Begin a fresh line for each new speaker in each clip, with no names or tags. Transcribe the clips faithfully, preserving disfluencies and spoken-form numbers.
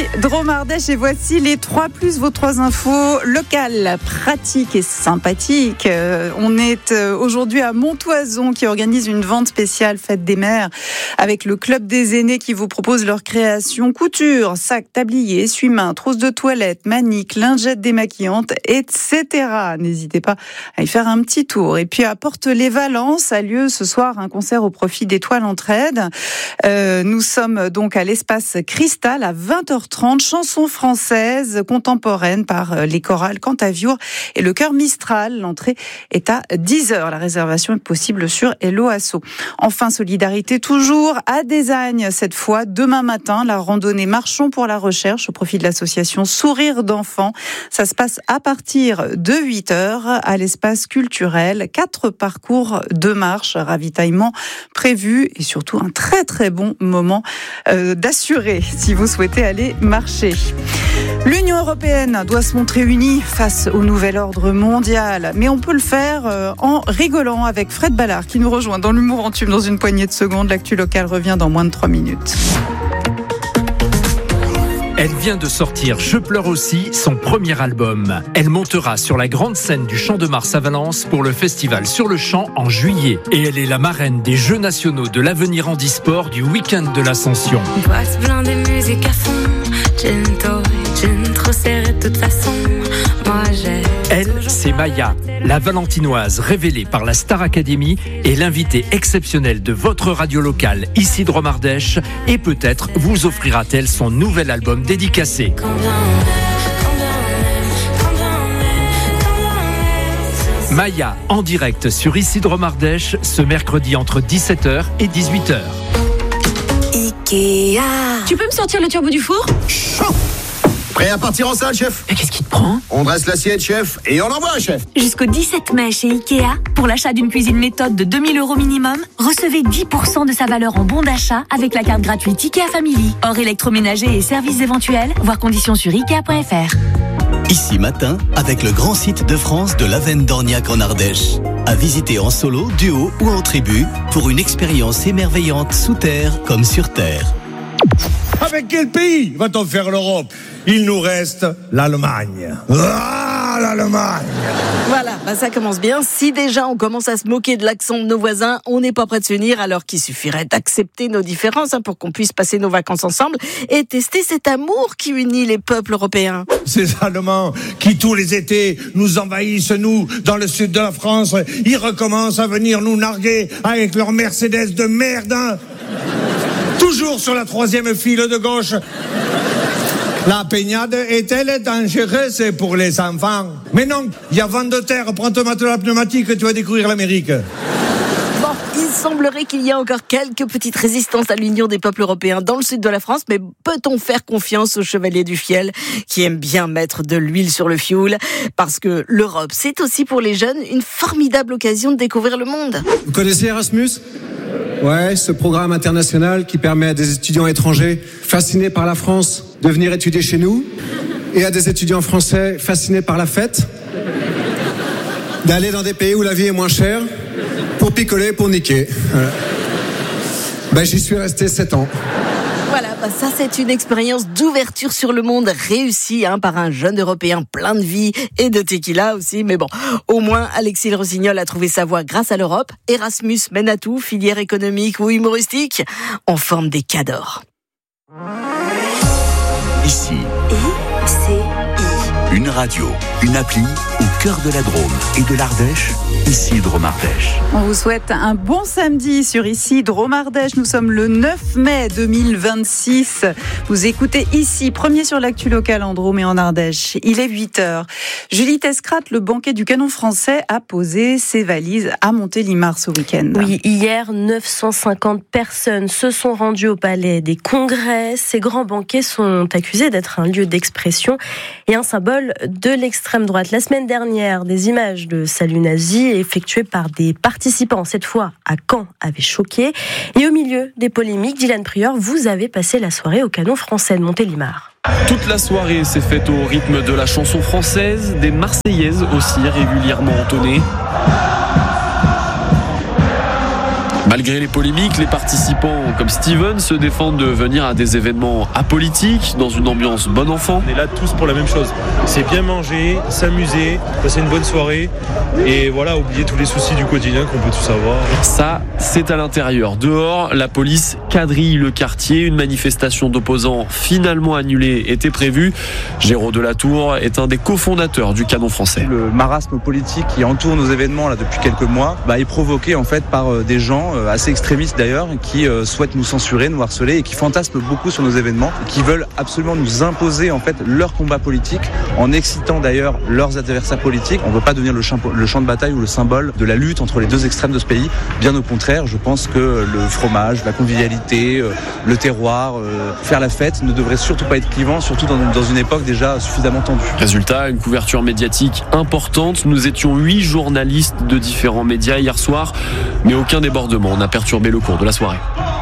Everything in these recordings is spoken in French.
Drôme Ardèche et voici les trois plus vos trois infos locales, pratiques et sympathiques. Euh, on est euh, aujourd'hui à Montoison qui organise une vente spéciale Fête des Mères avec le Club des Aînés qui vous propose leur création couture, sacs, tabliers, essuie-mains, trousses de toilette, maniques, lingettes démaquillantes, et cetera. N'hésitez pas à y faire un petit tour. Et puis à Porte-les-Valences a lieu ce soir un concert au profit d'Étoile Entraide. Euh, nous sommes donc à l'espace Cristal à vingt heures trente, chansons françaises contemporaines par les chorales Cantaviur et le chœur Mistral. L'entrée est à dix heures. La réservation est possible sur Hello Asso. Enfin, solidarité toujours à Désagne. Cette fois, demain matin, la randonnée Marchons pour la recherche au profit de l'association Sourire d'enfants. Ça se passe à partir de huit heures à l'espace culturel. Quatre parcours de marche, ravitaillement prévu et surtout un très très bon moment euh, d'assurer si vous souhaitez aller marcher. L'Union européenne doit se montrer unie face au nouvel ordre mondial, mais on peut le faire euh, en rigolant avec Fred Ballard qui nous rejoint dans l'humour en tube dans une poignée de secondes. L'actu locale revient dans moins de trois minutes.
Elle vient de sortir Je pleure aussi, son premier album. Elle montera sur la grande scène du Champ de Mars à Valence pour le festival Sur le Champ en juillet. Et elle est la marraine des Jeux nationaux de l'avenir handisport du week-end de l'Ascension.
Boîte blindée, musique à fond, gin tonic, gin trop serré de toute façon. Moi j'ai...
Elle, c'est Maya, la valentinoise révélée par la Star Academy et l'invitée exceptionnelle de votre radio locale, ici Drôme Ardèche, et peut-être vous offrira-t-elle son nouvel album dédicacé. Maya, en direct sur Ici Drôme Ardèche, ce mercredi entre dix-sept heures et dix-huit heures.
Ikea.
Tu peux me sortir le turbo du four ?
Chaud. Prêt à partir en salle, chef ?
Mais qu'est-ce qui te prend ?
On dresse l'assiette, chef, et on envoie, chef.
Jusqu'au dix-sept mai chez Ikea, pour l'achat d'une cuisine méthode de deux mille euros minimum, recevez dix pour cent de sa valeur en bon d'achat avec la carte gratuite Ikea Family. Hors électroménager et services éventuels, voir conditions sur ikea point f r.
Ici matin, avec le grand site de France de l'Avenne d'Orniac en Ardèche. À visiter en solo, duo ou en tribu pour une expérience émerveillante sous terre comme sur terre.
Avec quel pays va-t-on faire l'Europe ? Il nous reste l'Allemagne. Ah, l'Allemagne !
Voilà, bah ça commence bien. Si déjà on commence à se moquer de l'accent de nos voisins, on n'est pas prêt de s'unir, alors qu'il suffirait d'accepter nos différences hein, pour qu'on puisse passer nos vacances ensemble et tester cet amour qui unit les peuples européens.
Ces Allemands qui tous les étés nous envahissent, nous, dans le sud de la France, ils recommencent à venir nous narguer avec leur Mercedes de merde. Hein. Toujours sur la troisième file de gauche. La baignade est-elle dangereuse pour les enfants ? Mais non, il y a vent de terre, prends ton matelas pneumatique, tu vas découvrir l'Amérique.
Bon, il semblerait qu'il y a encore quelques petites résistances à l'union des peuples européens dans le sud de la France, mais peut-on faire confiance aux chevaliers du fiel qui aiment bien mettre de l'huile sur le fioul ? Parce que l'Europe, c'est aussi pour les jeunes une formidable occasion de découvrir le monde.
Vous connaissez Erasmus ? Ouais, ce programme international qui permet à des étudiants étrangers fascinés par la France de venir étudier chez nous et à des étudiants français fascinés par la fête d'aller dans des pays où la vie est moins chère pour picoler, pour niquer. Voilà. Ben, j'y suis resté sept ans.
Voilà, bah ça c'est une expérience d'ouverture sur le monde réussie hein, par un jeune Européen plein de vie et de tequila aussi. Mais bon, au moins Alexis Le Rossignol a trouvé sa voie grâce à l'Europe. Erasmus mène à tout, filière économique ou humoristique, on forme des cadors.
Ici,
I C I.
une radio, une appli au cœur de la Drôme et de l'Ardèche, ici Drôme Ardèche.
On vous souhaite un bon samedi sur Ici Drôme Ardèche. Nous sommes le neuf mai deux mille vingt-six. Vous écoutez Ici, premier sur l'actu locale en Drôme et en Ardèche. Il est huit heures. Julie Tescrat, le banquet du canon français, a posé ses valises à Montélimar ce week-end.
Oui, hier, neuf cent cinquante personnes se sont rendues au palais des congrès. Ces grands banquets sont accusés d'être un lieu d'expression et un symbole de l'extrême droite. La semaine dernière, des images de salut nazi effectuées par des participants, cette fois à Caen, avaient choqué. Et au milieu des polémiques, Dylan Prieur, vous avez passé la soirée au canon français de Montélimar.
Toute la soirée s'est faite au rythme de la chanson française, des Marseillaises aussi régulièrement entonnées. Malgré les polémiques, les participants comme Steven se défendent de venir à des événements apolitiques, dans une ambiance bon enfant.
On est là tous pour la même chose. C'est bien manger, s'amuser, passer une bonne soirée et voilà, oublier tous les soucis du quotidien qu'on peut tous avoir.
Ça, c'est à l'intérieur. Dehors, la police quadrille le quartier. Une manifestation d'opposants finalement annulée était prévue. Géraud Delatour est un des cofondateurs du Canon français.
Le marasme politique qui entoure nos événements là depuis quelques mois bah, est provoqué en fait par euh, des gens euh, assez extrémistes d'ailleurs qui euh, souhaitent nous censurer, nous harceler et qui fantasment beaucoup sur nos événements, qui veulent absolument nous imposer en fait leur combat politique en excitant d'ailleurs leurs adversaires politiques. On ne veut pas devenir le champ, le champ de bataille ou le symbole de la lutte entre les deux extrêmes de ce pays. Bien au contraire, je pense que le fromage, la convivialité, euh, le terroir, euh, faire la fête ne devrait surtout pas être clivant, surtout dans, dans une époque déjà suffisamment tendue.
Résultat, une couverture médiatique importante. Nous étions huit journalistes de différents médias hier soir, mais aucun débordement n'a perturbé le cours de la soirée.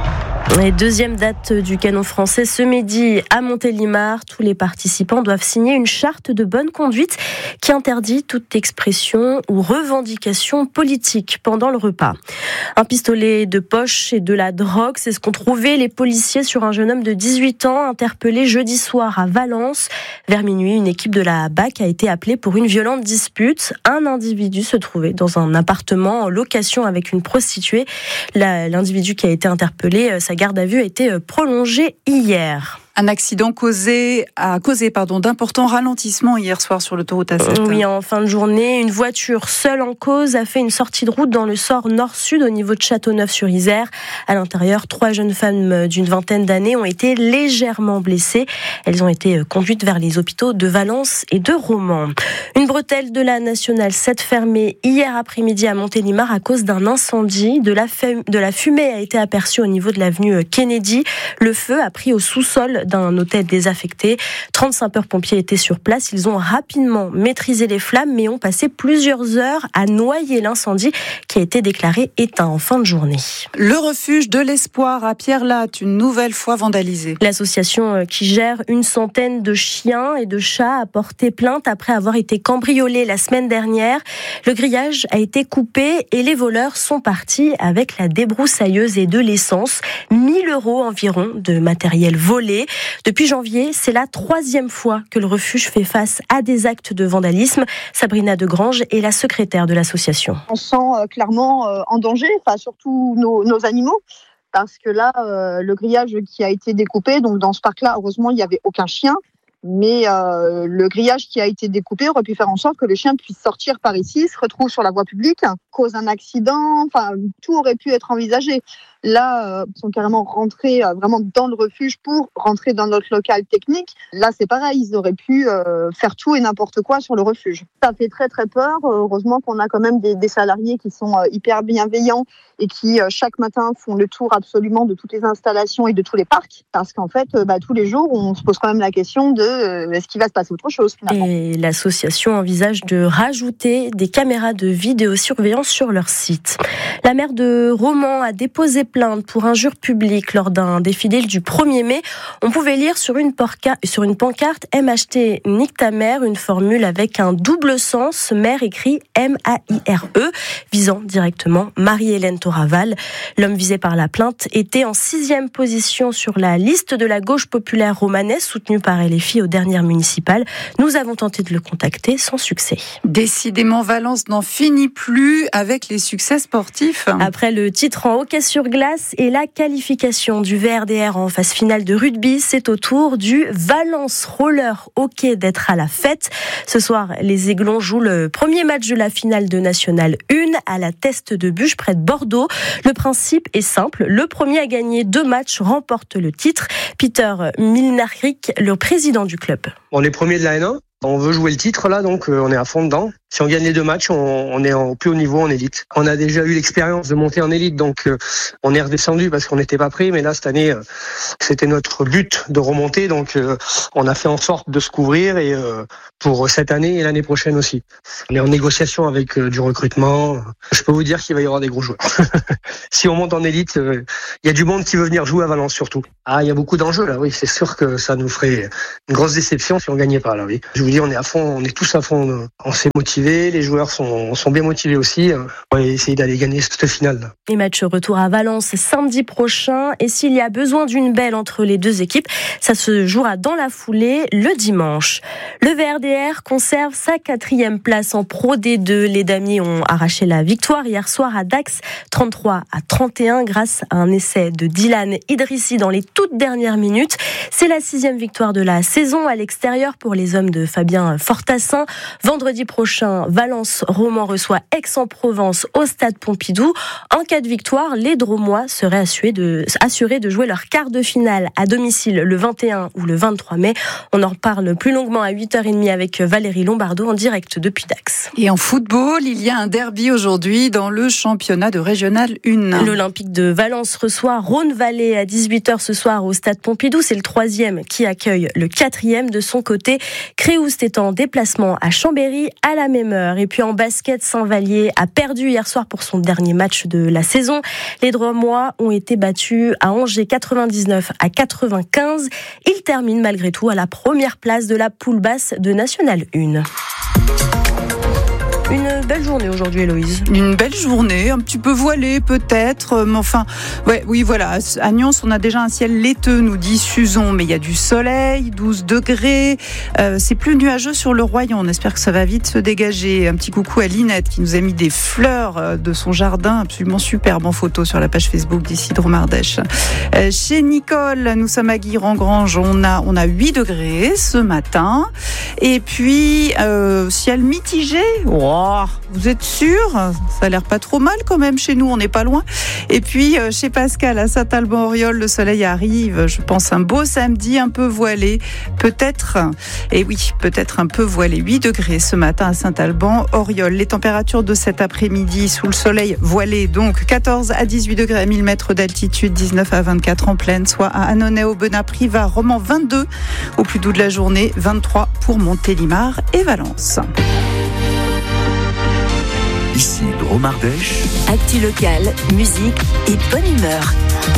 Et deuxième date du Canon français ce midi à Montélimar. Tous les participants doivent signer une charte de bonne conduite qui interdit toute expression ou revendication politique pendant le repas. Un pistolet de poche et de la drogue, c'est ce qu'ont trouvé les policiers sur un jeune homme de dix-huit ans interpellé jeudi soir à Valence. Vers minuit, une équipe de la B A C a été appelée pour une violente dispute. Un individu se trouvait dans un appartement en location avec une prostituée. La, l'individu qui a été interpellé, sa garde à vue a été prolongée hier.
Un accident causé, a causé pardon, d'importants ralentissements hier soir sur l'autoroute A sept.
Oui, en fin de journée, une voiture seule en cause a fait une sortie de route dans le Sort nord-sud au niveau de Châteauneuf-sur-Isère. À l'intérieur, trois jeunes femmes d'une vingtaine d'années ont été légèrement blessées. Elles ont été conduites vers les hôpitaux de Valence et de Romans. Une bretelle de la Nationale sept fermée hier après-midi à Montélimar à cause d'un incendie. De la, fum- de la fumée a été aperçue au niveau de l'avenue Kennedy. Le feu a pris au sous-sol d'un hôtel désaffecté. trente sapeurs-pompiers étaient sur place. Ils ont rapidement maîtrisé les flammes, mais ont passé plusieurs heures à noyer l'incendie qui a été déclaré éteint en fin de journée.
Le refuge de l'Espoir à Pierre-Latte, une nouvelle fois vandalisé.
L'association qui gère une centaine de chiens et de chats a porté plainte après avoir été cambriolé la semaine dernière. Le grillage a été coupé et les voleurs sont partis avec la débroussailleuse et de l'essence. mille euros environ de matériel volé. Depuis janvier, c'est la troisième fois que le refuge fait face à des actes de vandalisme. Sabrina Degrange est la secrétaire de l'association.
On se sent clairement en danger, enfin, surtout nos, nos animaux, parce que là, euh, le grillage qui a été découpé, donc dans ce parc-là, heureusement, il n'y avait aucun chien. Mais euh, le grillage qui a été découpé aurait pu faire en sorte que le chien puisse sortir par ici, se retrouve sur la voie publique, cause un accident, enfin tout aurait pu être envisagé. Là, euh, ils sont carrément rentrés euh, vraiment dans le refuge pour rentrer dans notre local technique. Là, c'est pareil, ils auraient pu euh, faire tout et n'importe quoi sur le refuge. Ça fait très très peur. Heureusement qu'on a quand même des, des salariés qui sont euh, hyper bienveillants et qui euh, chaque matin font le tour absolument de toutes les installations et de tous les parcs. Parce qu'en fait, euh, bah, tous les jours, on se pose quand même la question de euh, est-ce qu'il va se passer autre chose finalement.
Et l'association envisage de rajouter des caméras de vidéosurveillance sur leur site. La maire de Romans a déposé plainte pour injure publique lors d'un défilé du premier mai. On pouvait lire sur une, porca- sur une pancarte « M H T, nique ta mère », une formule avec un double sens, mère écrit M A I R E, visant directement Marie-Hélène Toraval. L'homme visé par la plainte était en sixième position sur la liste de la gauche populaire romanaise, soutenue par L F I aux dernières municipales. Nous avons tenté de le contacter sans succès.
Décidément, Valence n'en finit plus avec les succès sportifs.
Après le titre en hockey sur glace et la qualification du V R D R en phase finale de rugby, c'est au tour du Valence Roller Hockey d'être à la fête. Ce soir, les Aiglons jouent le premier match de la finale de National un à la Teste de Buche près de Bordeaux. Le principe est simple, le premier à gagner deux matchs remporte le titre. Peter Milnaric, le président du club.
On est premier de la N un. On veut jouer le titre là, donc euh, on est à fond dedans. Si on gagne les deux matchs, on, on est au plus haut niveau en élite. On a déjà eu l'expérience de monter en élite, donc euh, on est redescendu parce qu'on n'était pas prêt. Mais là, cette année, euh, c'était notre but de remonter, donc euh, on a fait en sorte de se couvrir et euh, pour cette année et l'année prochaine aussi. On est en négociation avec euh, du recrutement. Je peux vous dire qu'il va y avoir des gros joueurs. Si on monte en élite, il euh, y a du monde qui veut venir jouer à Valence surtout. Ah, il y a beaucoup d'enjeux là. Oui, c'est sûr que ça nous ferait une grosse déception si on gagnait pas là. Oui, je vous dis, on est à fond, on est tous à fond. On s'est motivé. motivés, les joueurs sont, sont bien motivés aussi. On va essayer d'aller gagner cette finale.
Et match retour à Valence samedi prochain. Et s'il y a besoin d'une belle entre les deux équipes, ça se jouera dans la foulée le dimanche. Le V R D R conserve sa quatrième place en Pro D deux. Les Damiers ont arraché la victoire hier soir à Dax, trente-trois à trente et un, grâce à un essai de Dylan Idrissi dans les toutes dernières minutes. C'est la sixième victoire de la saison à l'extérieur pour les hommes de Fabien Fortassin. Vendredi prochain, Valence-Roman reçoit Aix-en-Provence au stade Pompidou. En cas de victoire, les Dromois seraient assurés de, assurés de jouer leur quart de finale à domicile le vingt et un ou le vingt-trois mai. On en reparle plus longuement à huit heures trente avec Valérie Lombardo en direct depuis Dax.
Et en football, il y a un derby aujourd'hui dans le championnat de Régional un.
L'Olympique de Valence reçoit Rhône-Vallée à dix-huit heures ce soir au stade Pompidou. C'est le troisième qui accueille le quatrième. De son côté, Créoust est en déplacement à Chambéry à la même heure. Et puis en basket, Saint-Vallier a perdu hier soir pour son dernier match de la saison. Les Dromois ont été battus à Angers quatre-vingt-dix-neuf à quatre-vingt-quinze. Ils terminent malgré tout à la première place de la poule basse de National un. Une belle journée aujourd'hui, Héloïse.
Une belle journée, un petit peu voilée peut-être, mais enfin, ouais, oui, voilà. À Nyons, on a déjà un ciel laiteux, nous dit Suzon, mais il y a du soleil, douze degrés. Euh, c'est plus nuageux sur le Royan. On espère que ça va vite se dégager. Un petit coucou à Linette qui nous a mis des fleurs de son jardin, absolument superbe en photo sur la page Facebook d'ici Dromardèche. Euh, chez Nicole, nous sommes à Guiran-Grange. On a, on a huit degrés ce matin. Et puis, euh, ciel mitigé. Wow. Oh, vous êtes sûr ? Ça a l'air pas trop mal quand même chez nous, on n'est pas loin. Et puis euh, chez Pascal à Saint-Alban-Auriol, le soleil arrive. Je pense un beau samedi un peu voilé, peut-être. Et oui, peut-être un peu voilé. huit degrés ce matin à Saint-Alban-Auriol. Les températures de cet après-midi sous le soleil voilé, donc quatorze à dix-huit degrés à mille mètres d'altitude, dix-neuf à vingt-quatre en plaine, soit à Annonay, Aubenas, Privas, Romans vingt-deux au plus doux de la journée, vingt-trois pour Montélimar et Valence.
Ici Dromardèche.
Actu local, musique et bonne humeur.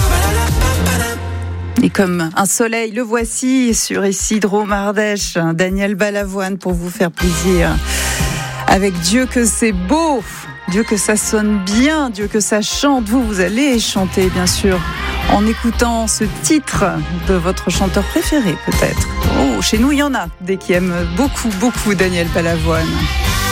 Et comme un soleil, le voici sur ici Dromardèche, Daniel Balavoine pour vous faire plaisir. Avec Dieu que c'est beau, Dieu que ça sonne bien, Dieu que ça chante. Vous, vous allez chanter bien sûr en écoutant ce titre de votre chanteur préféré peut-être. Oh, chez nous il y en a des qui aiment beaucoup, beaucoup Daniel Balavoine.